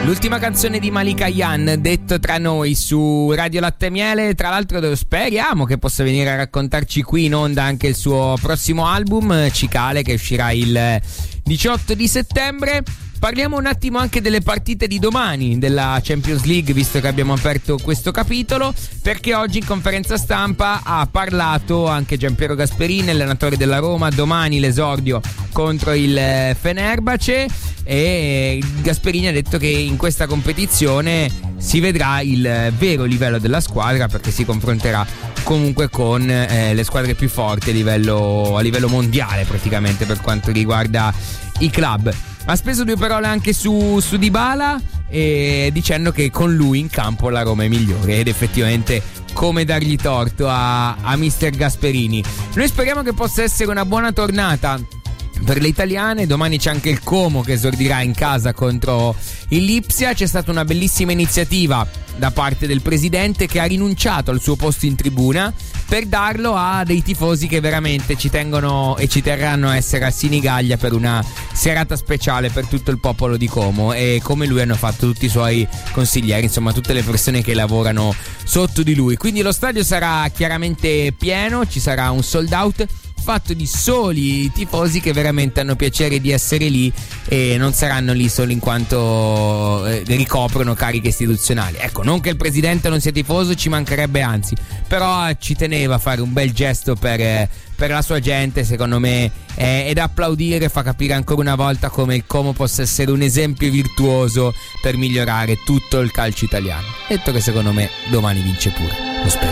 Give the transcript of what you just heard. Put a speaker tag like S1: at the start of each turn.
S1: L'ultima canzone di Malika Ayane, detto tra noi, su Radio Latte e Miele. Tra l'altro speriamo che possa venire a raccontarci qui in onda anche il suo prossimo album, Cicale, che uscirà il 18 di settembre. Parliamo un attimo anche delle partite di domani della Champions League, visto che abbiamo aperto questo capitolo, perché oggi in conferenza stampa ha parlato anche Gianpiero Gasperini, allenatore della Roma. Domani l'esordio contro il Fenerbahce, e Gasperini ha detto che in questa competizione si vedrà il vero livello della squadra, perché si confronterà comunque con le squadre più forti a livello mondiale, praticamente, per quanto riguarda i club. Ha speso due parole anche su Dybala, dicendo che con lui in campo la Roma è migliore, ed effettivamente come dargli torto a mister Gasperini. Noi speriamo che possa essere una buona tornata per le italiane. Domani c'è anche il Como che esordirà in casa contro il Lipsia. C'è stata una bellissima iniziativa da parte del presidente, che ha rinunciato al suo posto in tribuna per darlo a dei tifosi che veramente ci tengono e ci terranno a essere a Sinigaglia per una serata speciale per tutto il popolo di Como, e come lui hanno fatto tutti i suoi consiglieri, insomma tutte le persone che lavorano sotto di lui. Quindi lo stadio sarà chiaramente pieno, ci sarà un sold out fatto di soli tifosi che veramente hanno piacere di essere lì e non saranno lì solo in quanto ricoprono cariche istituzionali. Ecco, non che il presidente non sia tifoso, ci mancherebbe, anzi, però ci teneva a fare un bel gesto per la sua gente, secondo me, ed applaudire, fa capire ancora una volta come il Como possa essere un esempio virtuoso per migliorare tutto il calcio italiano. Detto che secondo me domani vince pure, lo spero.